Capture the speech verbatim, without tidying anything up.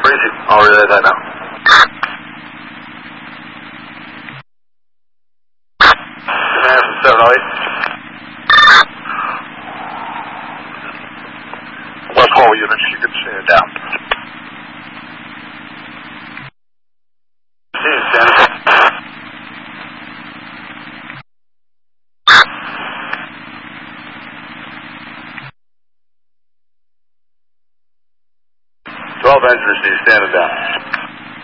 Breezy. I'll relay that now. Command from seven oh eight. West Hall units, you can stand down. See you, stand down. twelve enters, see you standing down.